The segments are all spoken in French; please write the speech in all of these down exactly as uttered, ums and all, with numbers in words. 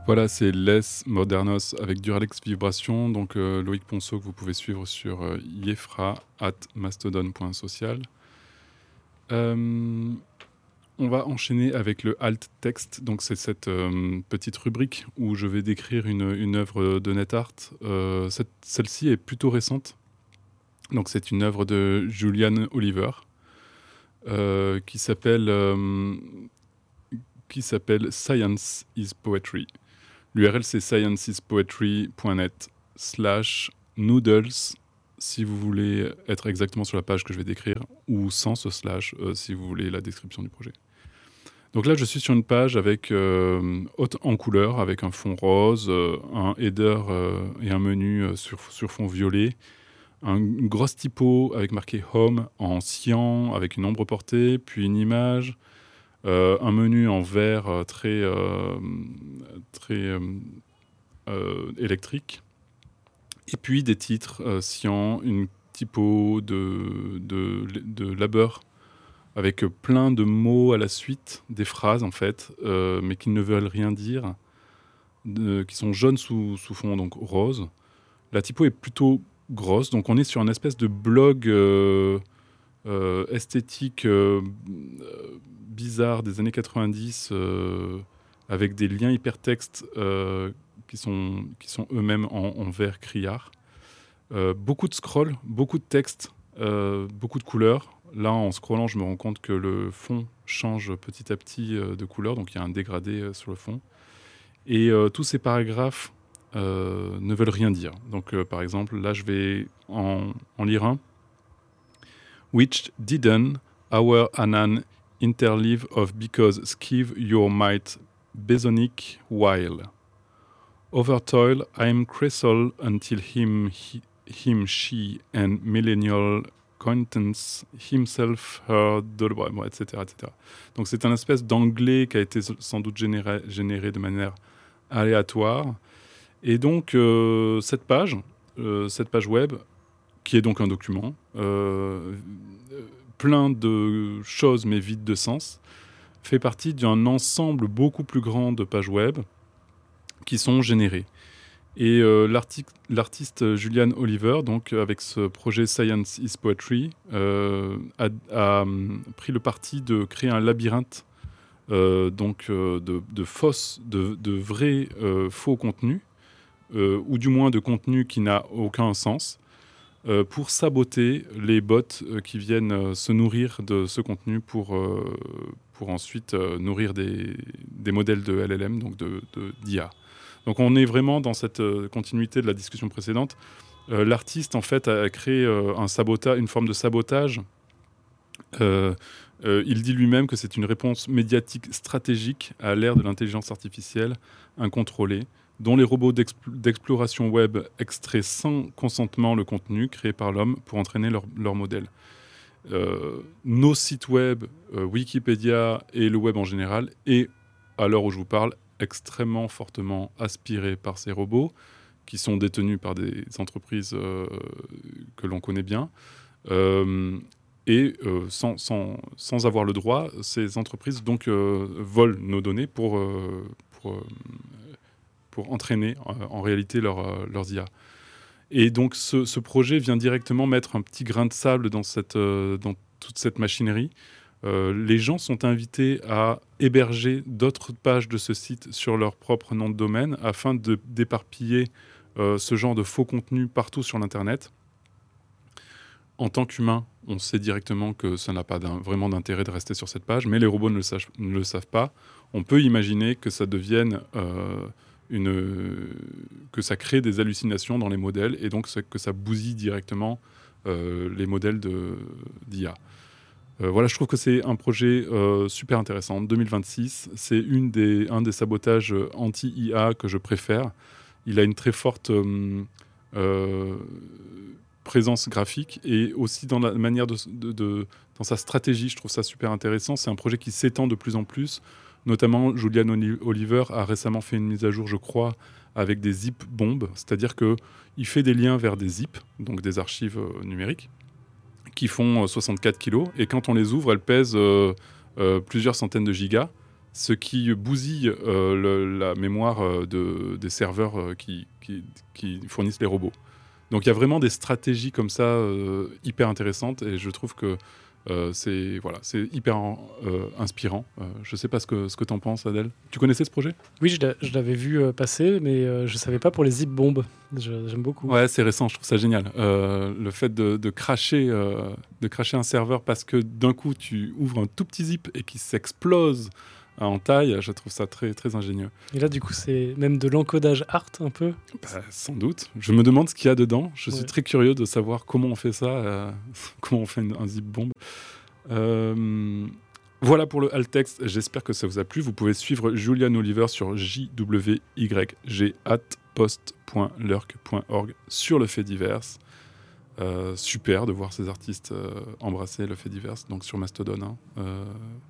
Voilà, c'est Les Modernos avec Duralex Vibration. Donc euh, Loïc Ponceau que vous pouvez suivre sur euh, yefra at mastodon point social. Euh, on va enchaîner avec le alt text. Donc c'est cette euh, petite rubrique où je vais décrire une, une œuvre de NetArt. Euh, cette, celle-ci est plutôt récente. Donc c'est une œuvre de Julian Oliver euh, qui s'appelle euh, qui s'appelle Science is Poetry. L'U R L, c'est scienceispoetry.net slash noodles si vous voulez être exactement sur la page que je vais décrire, ou sans ce slash euh, si vous voulez la description du projet. Donc là, je suis sur une page avec euh, haute en couleur, avec un fond rose, euh, un header euh, et un menu euh, sur, sur fond violet, un, une grosse typo avec marqué Home en cyan, avec une ombre portée, puis une image, euh, un menu en vert euh, très... Euh, très euh, Euh, électrique, et puis des titres euh, cyan, une typo de, de, de labeur avec plein de mots à la suite, des phrases en fait, euh, mais qui ne veulent rien dire, de, qui sont jaunes sous, sous fond donc rose. La typo est plutôt grosse, donc on est sur une espèce de blog euh, euh, esthétique euh, bizarre des années quatre-vingt-dix euh, avec des liens hypertextes euh, qui sont, qui sont eux-mêmes en, en vert criard. Euh, beaucoup de scroll, beaucoup de texte, euh, beaucoup de couleurs. Là, en scrollant, je me rends compte que le fond change petit à petit euh, de couleur, donc il y a un dégradé euh, sur le fond. Et euh, tous ces paragraphes euh, ne veulent rien dire. Donc, euh, par exemple, là, je vais en, en lire un. Which didn't our Anan interleave of because skive your might besonic while. Overtoil, I'm cresol until him, he, him, she, and millennial acquaintance himself, her, bon, et cetera, et cetera. Donc c'est un espèce d'anglais qui a été sans doute généré, généré de manière aléatoire. Et donc euh, cette page, euh, cette page web, qui est donc un document, euh, plein de choses mais vide de sens, fait partie d'un ensemble beaucoup plus grand de pages web qui sont générées. Et euh, l'artiste Julian Oliver, donc avec ce projet Science is Poetry, euh, a, a pris le parti de créer un labyrinthe euh, donc euh, de, de fausses, de, de vrais euh, faux contenus, euh, ou du moins de contenu qui n'a aucun sens, euh, pour saboter les bots euh, qui viennent euh, se nourrir de ce contenu pour, euh, pour ensuite euh, nourrir des, des modèles de L L M, donc de, de, d'I A. Donc on est vraiment dans cette euh, continuité de la discussion précédente. Euh, l'artiste, en fait, a créé euh, un sabotage, une forme de sabotage. Euh, euh, il dit lui-même que c'est une réponse médiatique stratégique à l'ère de l'intelligence artificielle incontrôlée, dont les robots d'expl- d'exploration web extraient sans consentement le contenu créé par l'homme pour entraîner leur, leur modèle. Euh, nos sites web, euh, Wikipédia et le web en général, et à l'heure où je vous parle, extrêmement fortement aspirés par ces robots, qui sont détenus par des entreprises euh, que l'on connaît bien. Euh, et euh, sans, sans, sans avoir le droit, ces entreprises donc euh, volent nos données pour, euh, pour, euh, pour entraîner euh, en réalité leur, euh, leurs I A. Et donc ce, ce projet vient directement mettre un petit grain de sable dans, cette, euh, dans toute cette machinerie. Euh, les gens sont invités à héberger d'autres pages de ce site sur leur propre nom de domaine afin de, d'éparpiller euh, ce genre de faux contenu partout sur l'Internet. En tant qu'humain, on sait directement que ça n'a pas d'un, vraiment d'intérêt de rester sur cette page, mais les robots ne le, sach- ne le savent pas. On peut imaginer que ça devienne euh, une, que ça crée des hallucinations dans les modèles et donc que ça bousille directement euh, les modèles de, d'I A. Euh, voilà, je trouve que c'est un projet euh, super intéressant. deux mille vingt-six, c'est une des, un des sabotages anti-I A que je préfère. Il a une très forte euh, euh, présence graphique et aussi dans la manière de, de, de, dans sa stratégie, je trouve ça super intéressant. C'est un projet qui s'étend de plus en plus. Notamment, Julian Oliver a récemment fait une mise à jour, je crois, avec des zip bombes, c'est-à-dire qu'il fait des liens vers des zips, donc des archives euh, numériques, qui font euh, soixante-quatre kilos, et quand on les ouvre, elles pèsent euh, euh, plusieurs centaines de gigas. ce qui bousille euh, le- la mémoire euh, de, des serveurs euh, qui, qui, qui fournissent les robots. Donc il y a vraiment des stratégies comme ça euh, hyper intéressantes et je trouve que euh, c'est voilà, c'est hyper euh, inspirant. Euh, je sais pas ce que, ce que tu en penses, Adèle. Tu connaissais ce projet ? Oui, je, l'a- je l'avais vu euh, passer, mais euh, je savais pas pour les zip bombes. Je- j'aime beaucoup. Ouais, c'est récent, je trouve ça génial. Euh, le fait de, de, cracher, euh, de cracher un serveur parce que d'un coup tu ouvres un tout petit zip et qu'il s'explose en taille, je trouve ça très, très ingénieux. Et là, du coup, c'est même de l'encodage art un peu. Bah, sans doute. Je me demande ce qu'il y a dedans. Je suis Ouais. très curieux de savoir comment on fait ça, euh, comment on fait une- un zip bomb. Euh, voilà pour le alt text. J'espère que ça vous a plu. Vous pouvez suivre Julian Oliver sur j w y g arobase post point lurk point org sur le fait divers. Euh, super de voir ces artistes euh, embrasser le fait divers, donc sur Mastodon. Hein. Euh,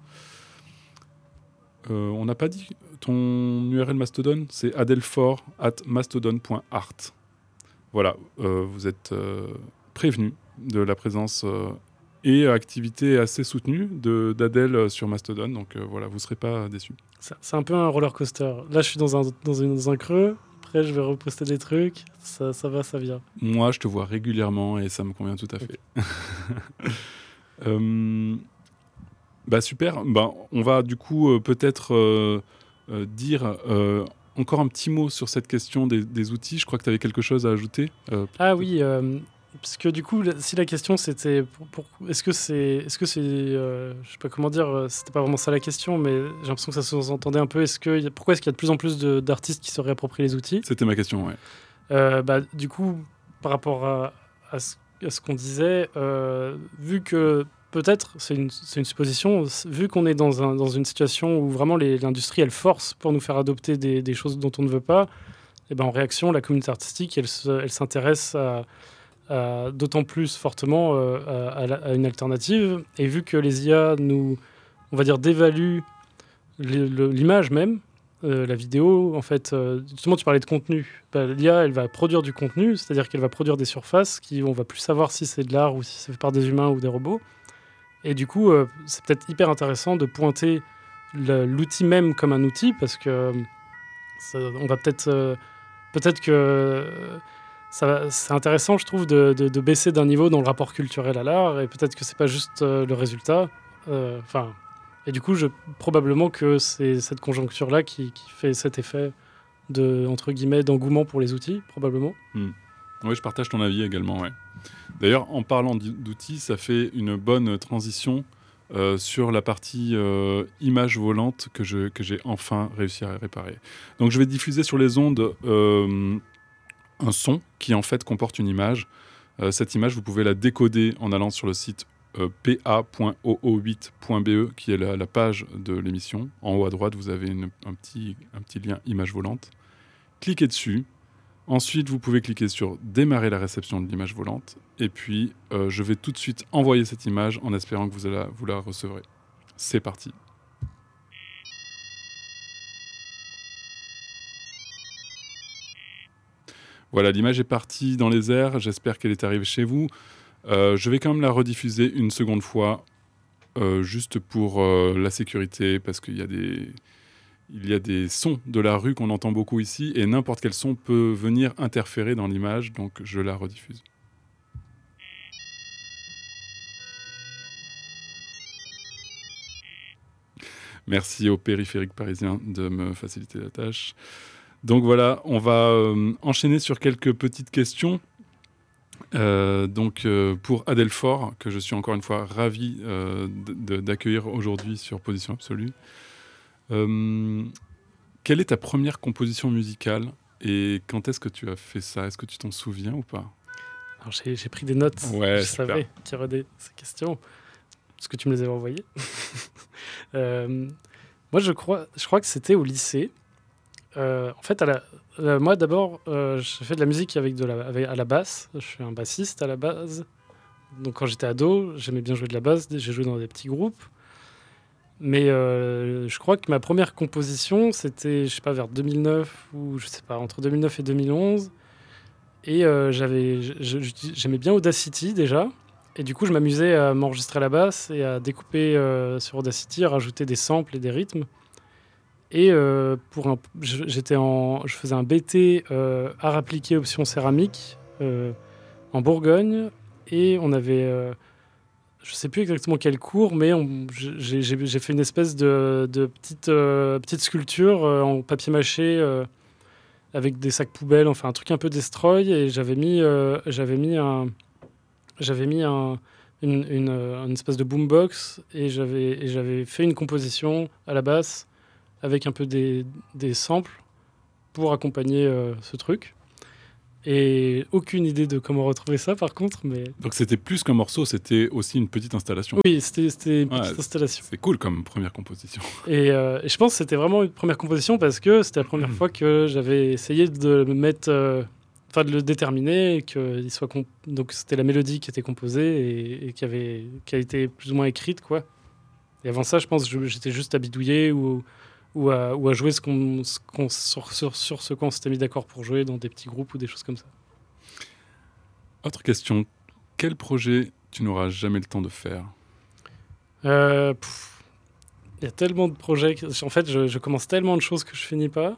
euh, on n'a pas dit ton U R L Mastodon, c'est adelfort at mastodon point art. Voilà, euh, vous êtes euh, prévenus de la présence euh, et activité assez soutenue de, d'Adèle sur Mastodon, donc euh, voilà, vous ne serez pas déçus. C'est, c'est un peu un roller coaster. Là, je suis dans un, dans une- dans un creux. Après, je vais reposter des trucs. Ça, ça va, ça vient. Moi, je te vois régulièrement et ça me convient tout à fait. euh, bah super, bah, on va du coup euh, peut-être euh, euh, dire euh, encore un petit mot sur cette question des, des outils. Je crois que tu avais quelque chose à ajouter. Euh, Ah oui, euh, parce que du coup, la- si la question c'était pour, pour- est-ce que c'est, est-ce que c'est, euh, je sais pas comment dire, euh, c'était pas vraiment ça la question, mais j'ai l'impression que ça sous-entendait un peu. Est-ce que, y a- pourquoi est-ce qu'il y a de plus en plus de- d'artistes qui se réapproprient les outils? C'était ma question, ouais. Euh, bah, du coup, par rapport à, à ce, à ce qu'on disait, euh, vu que peut-être, c'est une, c'est une supposition, c- vu qu'on est dans, un, dans une situation où vraiment les- l'industrie, elle force pour nous faire adopter des, des choses dont on ne veut pas, et ben en réaction, la communauté artistique, elle, se- elle s'intéresse à, à- d'autant plus fortement euh, à, à la- à une alternative. Et vu que les I A nous, on va dire, dévaluent le- le- l'image même, euh, la vidéo, en fait, euh, justement, tu parlais de contenu. Bah, L'I A, elle va produire du contenu, c'est-à-dire qu'elle va produire des surfaces qui, on va plus savoir si c'est de l'art ou si c'est fait par des humains ou des robots. Et du coup, euh, c'est peut-être hyper intéressant de pointer le- l'outil même comme un outil, parce que euh, ça- on va peut-être, euh, peut-être que euh, ça, va- c'est intéressant, je trouve, de, de- de baisser d'un niveau dans le rapport culturel à l'art, et peut-être que c'est pas juste euh, le résultat. Euh, Enfin. Et du coup, je, probablement que c'est cette conjoncture-là qui, qui fait cet effet de, entre guillemets, d'engouement pour les outils, probablement. Hmm. Oui, je partage ton avis également, ouais. D'ailleurs, en parlant d'i- d'outils, ça fait une bonne transition euh, sur la partie euh, image volante que, je, que j'ai enfin réussi à réparer. Donc, je vais diffuser sur les ondes euh, un son qui, en fait, comporte une image. Euh, cette image, vous pouvez la décoder en allant sur le site euh, p a point o o huit point b e, qui est la, la page de l'émission. En haut à droite, vous avez une- un, petit, un petit lien image volante. Cliquez dessus. Ensuite, vous pouvez cliquer sur démarrer la réception de l'image volante. Et puis, euh, je vais tout de suite envoyer cette image en espérant que vous la, vous la recevrez. C'est parti. Voilà, l'image est partie dans les airs. J'espère qu'elle est arrivée chez vous. Euh, je vais quand même la rediffuser une seconde fois, euh, juste pour euh, la sécurité, parce qu'il y a des... Il y a des sons de la rue qu'on entend beaucoup ici, et n'importe quel son peut venir interférer dans l'image, donc je la rediffuse. Merci au périphérique parisien de me faciliter la tâche. Donc voilà, on va euh, enchaîner sur quelques petites questions. Euh, donc euh, pour Adelfort, que je suis encore une fois ravi euh, de- de- d'accueillir aujourd'hui sur Position Absolue. Euh, Quelle est ta première composition musicale et quand est-ce que tu as fait ça? Est-ce que tu t'en souviens ou pas? Alors, j'ai, j'ai pris des notes. Ouais, Je super. savais qu'il y aurait des, ces questions, parce que tu me les avais envoyées. Euh, moi, je crois, je crois que c'était au lycée. Euh, en fait, à la, euh, moi, d'abord, euh, je fais de la musique avec de la, avec, à la basse. Je suis un bassiste à la base. Donc, quand j'étais ado, j'aimais bien jouer de la basse. J'ai joué dans des petits groupes. Mais euh, je crois que ma première composition, c'était, je sais pas, vers deux mille neuf ou je sais pas, entre deux mille neuf et deux mille onze. Et euh, j'avais, je- je- j'aimais bien Audacity déjà. Et du coup, je m'amusais à m'enregistrer à la basse et à découper euh, sur Audacity, à rajouter des samples et des rythmes. Et euh, pour un, j'étais en, je faisais un B T euh, art appliqué option céramique euh, en Bourgogne. Et on avait, euh, je ne sais plus exactement quel cours, mais on, j'ai, j'ai, j'ai fait une espèce de, de petite, euh, petite sculpture euh, en papier mâché euh, avec des sacs poubelles, enfin un truc un peu destroy. Et j'avais mis, euh, j'avais mis, un, j'avais mis un, une, une, une espèce de boombox et j'avais, et j'avais fait une composition à la basse avec un peu des, des samples pour accompagner euh, ce truc. Et aucune idée de comment retrouver ça, par contre. Mais... Donc, c'était plus qu'un morceau, c'était aussi une petite installation. Oui, c'était, c'était une Ouais, petite installation. C'est cool comme première composition. Et, euh, et je pense que c'était vraiment une première composition parce que c'était la première fois que j'avais essayé de le mettre... Euh, enfin, de le déterminer. Et que il soit comp- Donc, c'était la mélodie qui était composée et, et qui, avait, qui a été plus ou moins écrite, quoi. Et avant ça, je pense que j'étais juste à bidouiller ou... Ou à, ou à jouer ce qu'on, ce qu'on, sur, sur, sur ce qu'on s'était mis d'accord pour jouer dans des petits groupes ou des choses comme ça. Autre question. Quel projet tu n'auras jamais le temps de faire ? euh, pff, Il y a tellement de projets. Que, en fait, je, je commence tellement de choses que je finis pas.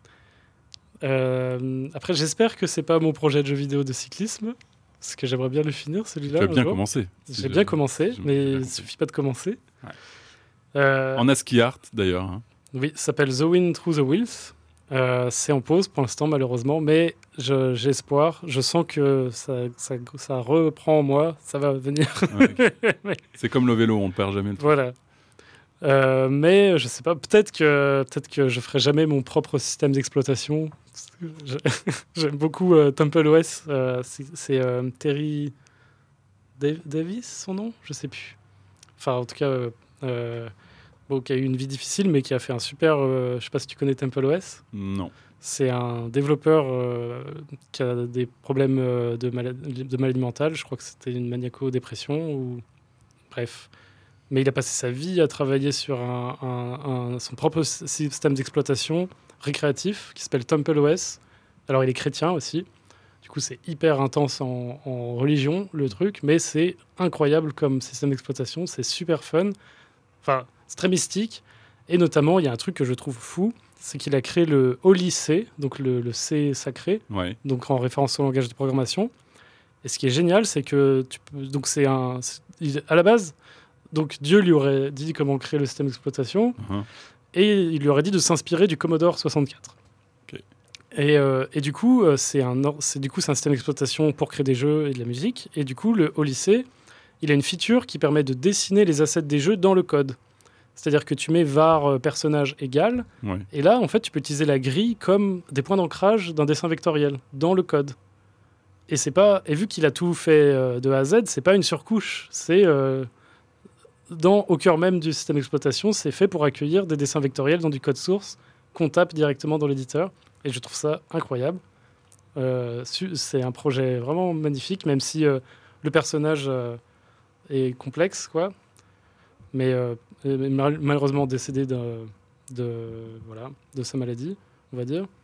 Euh, après, j'espère que c'est pas mon projet de jeu vidéo de cyclisme. Parce que j'aimerais bien le finir, celui-là. Tu as bien jour. commencé. J'ai bien commencé, mais il ne suffit pas de commencer. Ouais. Euh, en ASCII Art, d'ailleurs. Hein. Oui, ça s'appelle The Wind Through the Wheels. Euh, c'est en pause pour l'instant, malheureusement, mais je, j'ai espoir. Je sens que ça, ça, ça reprend en moi, ça va venir. Ouais, okay. mais... C'est comme le vélo, on ne perd jamais le truc. Voilà. Euh, mais je sais pas, peut-être que, peut-être que je ferai jamais mon propre système d'exploitation. Je, j'aime beaucoup euh, TempleOS. Euh, c'est c'est euh, Terry Dav- Davis, son nom ? Je sais plus. Enfin, en tout cas... Euh, Bon, qui a eu une vie difficile, mais qui a fait un super... Euh, je ne sais pas si tu connais TempleOS. Non. C'est un développeur euh, qui a des problèmes euh, de, maladi- de maladie mentale. Je crois que c'était une maniaco-dépression. Ou... Bref. Mais il a passé sa vie à travailler sur un, un, un, son propre système d'exploitation récréatif qui s'appelle TempleOS. Alors, il est chrétien aussi. Du coup, c'est hyper intense en, en religion, le truc. Mais c'est incroyable comme système d'exploitation. C'est super fun. Enfin... C'est très mystique. Et notamment, il y a un truc que je trouve fou, c'est qu'il a créé le Holy C, donc le, le C sacré, ouais. donc en référence au langage de programmation. Et ce qui est génial, c'est que tu peux, donc c'est un, c'est, à la base, donc Dieu lui aurait dit comment créer le système d'exploitation, uh-huh. et il lui aurait dit de s'inspirer du Commodore soixante-quatre. Okay. Et, euh, et du coup, c'est un, c'est du coup c'est un système d'exploitation pour créer des jeux et de la musique. Et du coup, le Holy C, il a une feature qui permet de dessiner les assets des jeux dans le code. C'est-à-dire que tu mets var euh, personnage égal, ouais. Et là, en fait, tu peux utiliser la grille comme des points d'ancrage d'un dessin vectoriel dans le code. Et c'est pas, et vu qu'il a tout fait euh, de A à Z, c'est pas une surcouche. C'est euh, dans au cœur même du système d'exploitation, c'est fait pour accueillir des dessins vectoriels dans du code source qu'on tape directement dans l'éditeur. Et je trouve ça incroyable. Euh, c'est un projet vraiment magnifique, même si euh, le personnage euh, est complexe, quoi. Mais euh, mal- malheureusement décédé de, de, voilà, de sa maladie, on va dire.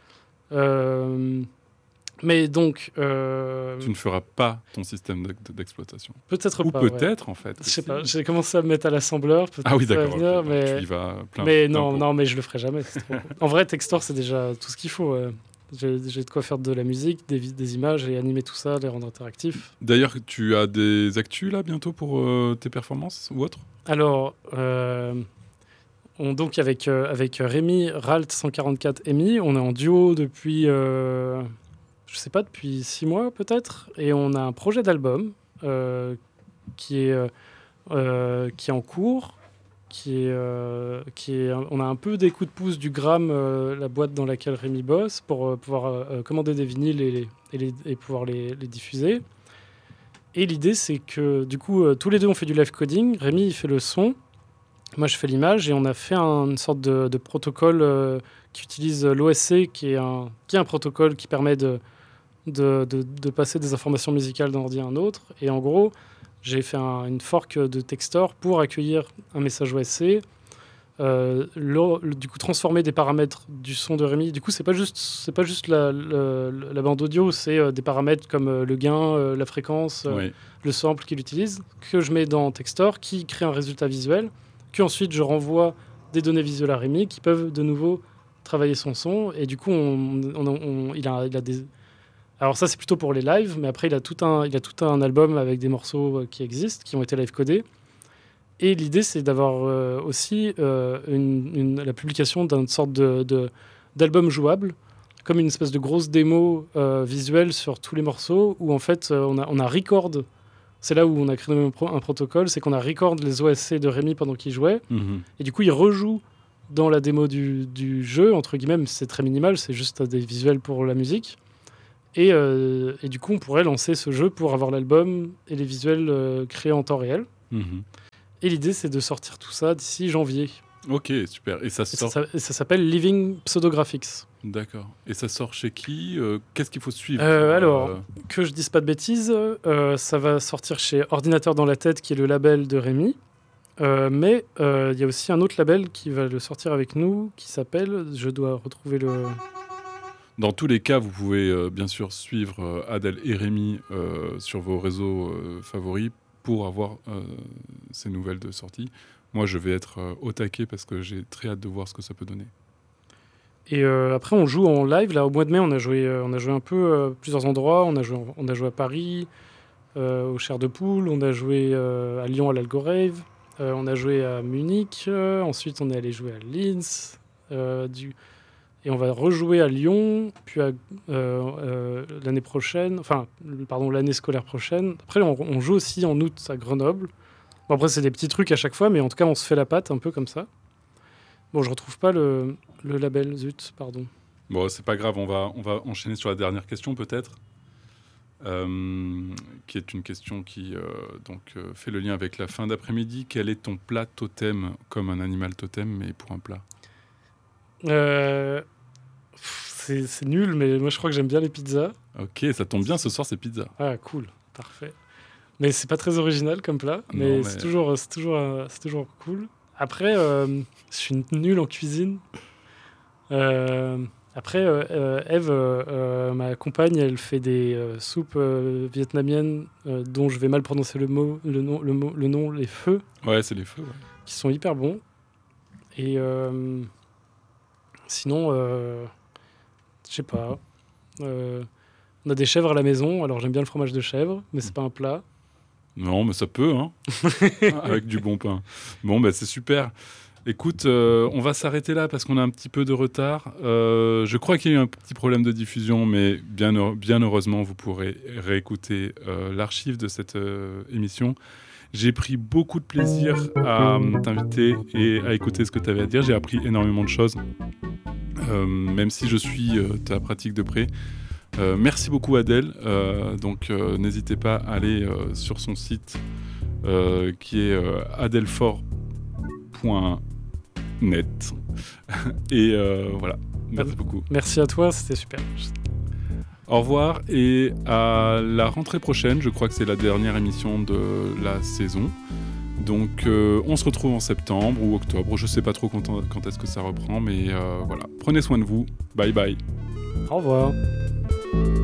Euh, mais donc... Euh, tu ne feras pas ton système d'exploitation. Peut-être Ou pas, peut-être, ouais. en fait. Je sais pas, j'ai commencé à me mettre à l'assembleur. Ah oui, d'accord. Venir, okay, mais tu y vas plein, mais plein non, pot. non, mais je le ferai jamais. En vrai, Textor, c'est déjà tout ce qu'il faut. Euh. J'ai, j'ai de quoi faire de la musique, des, des images et animer tout ça, les rendre interactifs. D'ailleurs, tu as des actus là bientôt pour euh, tes performances ou autres ? Alors, euh, on, donc avec, euh, avec Rémi Ralt cent quarante-quatre Emi, on est en duo depuis, euh, je sais pas, depuis six mois peut-être, et on a un projet d'album euh, qui est euh, qui est en cours. Qui est, euh, qui est, on a un peu des coups de pouce du Gram, euh, la boîte dans laquelle Rémi bosse, pour euh, pouvoir euh, commander des vinyles et, et, les, et pouvoir les, les diffuser. Et l'idée, c'est que du coup, euh, tous les deux, on fait du live coding. Rémi, il fait le son. Moi, je fais l'image. Et on a fait un, une sorte de, de protocole euh, qui utilise l'O S C, qui est un, qui est un protocole qui permet de, de, de, de passer des informations musicales d'un ordi à un autre. Et en gros... J'ai fait un, une fork de Textor pour accueillir un message O S C, euh, le, le, du coup transformer des paramètres du son de Rémi. Du coup, c'est pas juste, c'est pas juste la, la, la bande audio, c'est euh, des paramètres comme euh, le gain, euh, la fréquence, euh, oui. le sample qu'il utilise, que je mets dans Textor, qui crée un résultat visuel, qu'ensuite je renvoie des données visuelles à Rémi qui peuvent de nouveau travailler son son. Et du coup, on, on, on, il, a, il a des... Alors ça, c'est plutôt pour les lives, mais après, il a tout un, il a tout un album avec des morceaux qui existent, qui ont été live-codés. Et l'idée, c'est d'avoir euh, aussi euh, une, une, la publication d'une sorte de, de, d'album jouable, comme une espèce de grosse démo euh, visuelle sur tous les morceaux, où en fait, euh, on, a, on a record. C'est là où on a créé un, pro- un protocole, c'est qu'on a record les O S C de Rémi pendant qu'il jouait. Mmh. Et du coup, il rejoue dans la démo du, du jeu, entre guillemets, c'est très minimal, c'est juste des visuels pour la musique. Et, euh, et du coup, on pourrait lancer ce jeu pour avoir l'album et les visuels euh, créés en temps réel. Mmh. Et l'idée, c'est de sortir tout ça d'ici janvier. Ok, super. Et ça Et sort... ça, et ça s'appelle Living Pseudographics. D'accord. Et ça sort chez qui euh, Qu'est-ce qu'il faut suivre Euh, pour, alors, euh, que je dise pas de bêtises, euh, ça va sortir chez Ordinateur dans la tête, qui est le label de Rémi. Euh, mais il euh, y a aussi un autre label qui va le sortir avec nous, qui s'appelle, je dois retrouver le... Dans tous les cas, vous pouvez euh, bien sûr suivre euh, Adèle et Rémi euh, sur vos réseaux euh, favoris pour avoir euh, ces nouvelles de sortie. Moi, je vais être euh, au taquet parce que j'ai très hâte de voir ce que ça peut donner. Et euh, après, on joue en live. Là, au mois de mai, on a joué, euh, on a joué un peu à plusieurs endroits. On a joué, en- on a joué à Paris, euh, au Chair de Poule. On a joué euh, à Lyon, à l'Algorave. Euh, on a joué à Munich. Euh, ensuite, on est allé jouer à Linz. Euh, du... Et on va rejouer à Lyon, puis à, euh, euh, l'année prochaine, enfin, l- pardon, l'année scolaire prochaine. Après, on, on joue aussi en août à Grenoble. Bon, après, c'est des petits trucs à chaque fois, mais en tout cas, on se fait la patte un peu comme ça. Bon, je retrouve pas le, le label, zut, pardon. Bon, c'est pas grave, on va, on va enchaîner sur la dernière question peut-être, euh, qui est une question qui euh, donc, euh, fait le lien avec la fin d'après-midi. Quel est ton plat totem, comme un animal totem, mais pour un plat? Euh, pff, c'est, c'est nul, mais moi, je crois que j'aime bien les pizzas. Ok, ça tombe bien, ce soir c'est pizza. Ah, cool, parfait. Mais c'est pas très original comme plat, mais, Non, mais- c'est toujours, c'est toujours, euh, c'est toujours cool. Après, euh, je suis nul en cuisine. Euh, après, euh, euh, Eve, euh, euh, ma compagne, elle fait des euh, soupes euh, vietnamiennes euh, dont je vais mal prononcer le mot, le nom, le mot, le nom, les feux, Ouais, c'est les feux. Ouais. qui sont hyper bons. Et euh, sinon, euh, je sais pas. Euh, on a des chèvres à la maison, alors j'aime bien le fromage de chèvre, mais c'est pas un plat. Non, mais ça peut, hein, avec du bon pain. Bon, bah, c'est super. Écoute, euh, on va s'arrêter là parce qu'on a un petit peu de retard. Euh, je crois qu'il y a eu un petit problème de diffusion, mais bien, heure- bien heureusement, vous pourrez réécouter euh, l'archive de cette euh, émission. J'ai pris beaucoup de plaisir à euh, t'inviter et à écouter ce que tu avais à dire. J'ai appris énormément de choses, euh, même si je suis euh, ta pratique de près. Euh, merci beaucoup Adèle. Euh, donc euh, n'hésitez pas à aller euh, sur son site euh, qui est euh, adelfort point net. Et euh, voilà, merci beaucoup. Merci à toi, c'était super. Au revoir et à la rentrée prochaine. Je crois que c'est la dernière émission de la saison. Donc euh, on se retrouve en septembre ou octobre. Je sais pas trop quand, quand est-ce que ça reprend, mais euh, voilà. Prenez soin de vous. Bye bye. Au revoir.